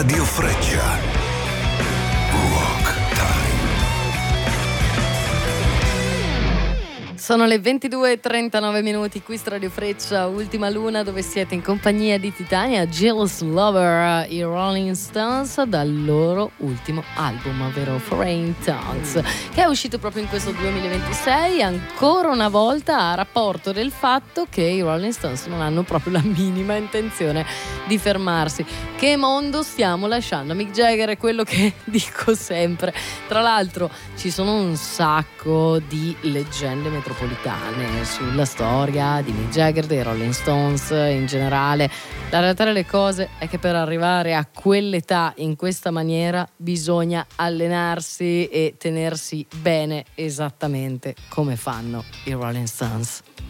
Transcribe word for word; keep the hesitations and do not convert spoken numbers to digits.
Radio Freccia. Rock Time. Sono le ventidue e trentanove minuti, qui su Radio Freccia, Ultima Luna, dove siete in compagnia di Titania, Jealous Lover, i Rolling Stones, dal loro ultimo album, ovvero Foreign Tongues, che è uscito proprio in questo duemilaventisei, ancora una volta a rapporto del fatto che i Rolling Stones non hanno proprio la minima intenzione di fermarsi. Che mondo stiamo lasciando? Mick Jagger è quello che dico sempre. Tra l'altro ci sono un sacco di leggende metropolitane sulla storia di Mick Jagger, dei Rolling Stones in generale. La realtà delle cose è che per arrivare a quell'età in questa maniera bisogna allenarsi e tenersi bene, esattamente come fanno i Rolling Stones.